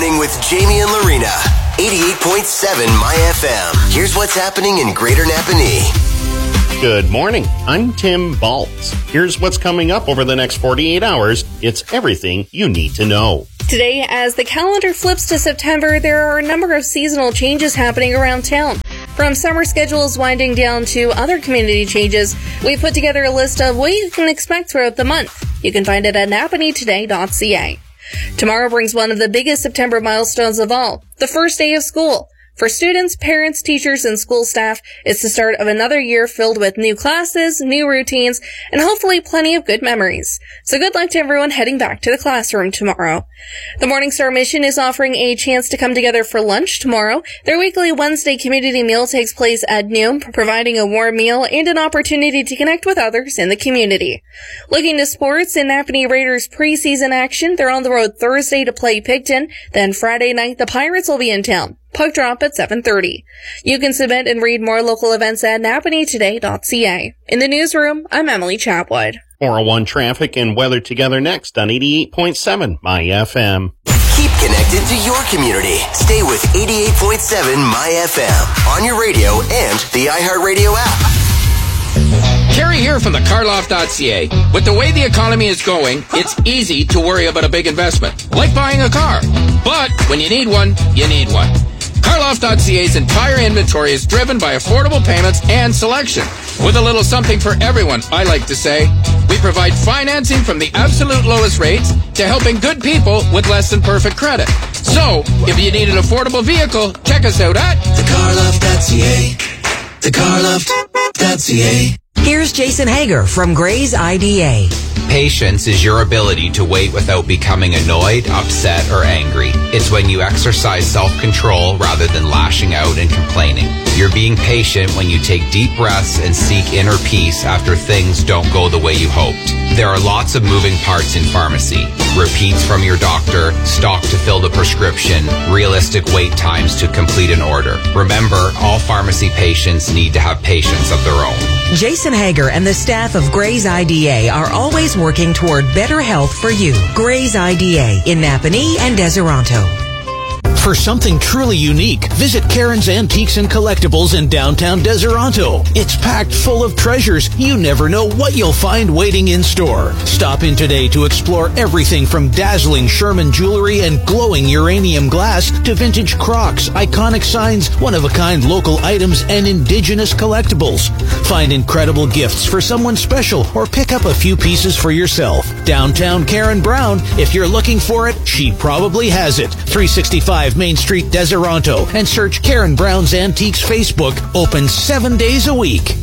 Morning with Jamie and Lorena. 88.7 My FM. Here's what's happening in Greater Napanee. Good morning. I'm Tim Baltz. Here's what's coming up over the next 48 hours. It's everything you need to know. Today, as the calendar flips to September, there are a number of seasonal changes happening around town. From summer schedules winding down to other community changes, we've put together a list of what you can expect throughout the month. You can find it at napaneetoday.ca. Tomorrow brings one of the biggest September milestones of all, the first day of school. For students, parents, teachers, and school staff, it's the start of another year filled with new classes, new routines, and hopefully plenty of good memories. So good luck to everyone heading back to the classroom tomorrow. The Morningstar Mission is offering a chance to come together for lunch tomorrow. Their weekly Wednesday community meal takes place at noon, providing a warm meal and an opportunity to connect with others in the community. Looking to sports, in Napanee Raiders preseason action, they're on the road Thursday to play Picton. Then Friday night, the Pirates will be in town. Puck drop at 7:30. You can submit and read more local events at napaneetoday.ca. In the newsroom, I'm Emily Chapwood. 401 traffic and weather together next on 88.7 My FM. Keep connected to your community. Stay with 88.7 My FM on your radio and the iHeartRadio app. Kerry here from the carloft.ca. With the way the economy is going, it's easy to worry about a big investment, like buying a car. But when you need one, you need one. Carloft.ca's entire inventory is driven by affordable payments and selection. With a little something for everyone, I like to say. We provide financing from the absolute lowest rates to helping good people with less than perfect credit. So, if you need an affordable vehicle, check us out at thecarloft.ca. thecarloft.ca. Here's Jason Hager from Gray's IDA. Patience is your ability to wait without becoming annoyed, upset, or angry. It's when you exercise self-control rather than lashing out and complaining. You're being patient when you take deep breaths and seek inner peace after things don't go the way you hoped. There are lots of moving parts in pharmacy. Repeats from your doctor, stock to fill the prescription, realistic wait times to complete an order. Remember, all pharmacy patients need to have patience of their own. Jason Hager and the staff of Gray's IDA are always working toward better health for you. Gray's IDA in Napanee and Deseronto. For something truly unique, visit Karen's Antiques and Collectibles in downtown Deseronto. It's packed full of treasures. You never know what you'll find waiting in store. Stop in today to explore everything from dazzling Sherman jewelry and glowing uranium glass to vintage Crocs, iconic signs, one-of-a-kind local items, and indigenous collectibles. Find incredible gifts for someone special or pick up a few pieces for yourself. Downtown Karen Brown, if you're looking for it, she probably has it. 365 Main Street, Deseronto, and search Karen Brown's Antiques Facebook, open 7 days a week.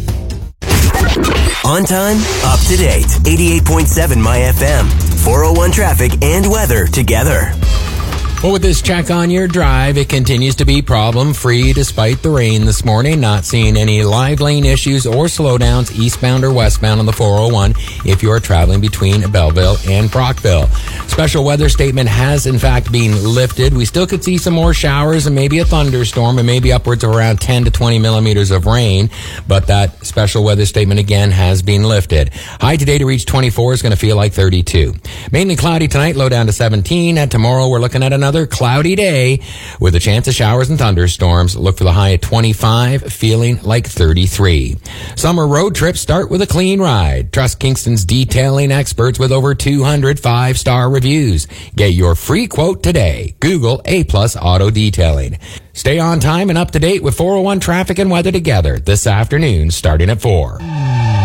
On time, up to date. 88.7 My FM. 401 traffic and weather together. Well, with this check on your drive, it continues to be problem-free despite the rain this morning. Not seeing any live lane issues or slowdowns eastbound or westbound on the 401 if you are traveling between Belleville and Brockville. Special weather statement has, in fact, been lifted. We still could see some more showers and maybe a thunderstorm and maybe upwards of around 10 to 20 millimeters of rain, but that special weather statement again has been lifted. High today to reach 24 is going to feel like 32. Mainly cloudy tonight, low down to 17, and tomorrow we're looking at another cloudy day with a chance of showers and thunderstorms. Look for the high at 25, feeling like 33. Summer road trips start with a clean ride. Trust Kingston's detailing experts with over 200 5-star reviews. Get your free quote today. Google A+ Auto Detailing. Stay on time and up to date with 401 traffic and weather together this afternoon starting at 4.